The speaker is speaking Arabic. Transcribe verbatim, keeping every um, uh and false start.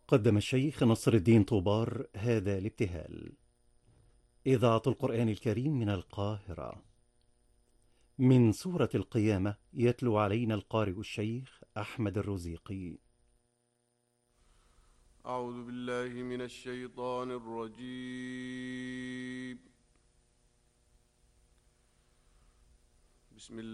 قدم الشيخ نصر الدين طوبار هذا الابتهال. إذاعة القرآن الكريم من القاهرة. من سورة القيامة يتلو علينا القارئ الشيخ أحمد الرزيقي. أعوذ بالله من الشيطان الرجيم. بسم الله